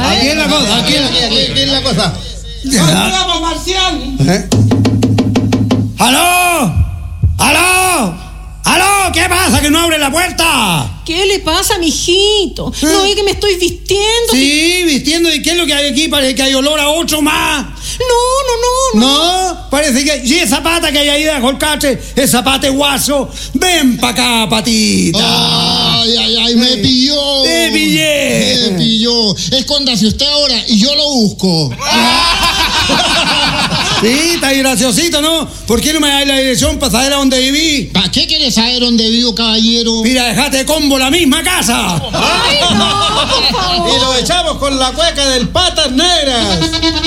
Aquí es la cosa, aquí es la cosa. ¡Vamos, Marcial! ¡Aló! ¡Aló! ¡Aló! ¿Qué pasa? ¿Que no abre la puerta? ¿Qué le pasa, mijito? No es que me estoy vistiendo. Sí, vistiendo. ¿Y qué es lo que hay aquí? Parece que hay olor a otro más. No. No, parece que... Sí, esa pata que hay ahí de colcache, esa pata de guaso. Ven pa' acá, patita. Ay, me pilló. Te pillé. Me pilló. Escóndase usted ahora y yo lo busco. Sí, está ahí graciosito, ¿no? ¿Por qué no me das la dirección para saber a dónde viví? ¿Para qué quieres saber dónde vivo, caballero? Mira, dejate de combo la misma casa. Ay, no, por favor. Y lo echamos con la cueca del Patas Negras.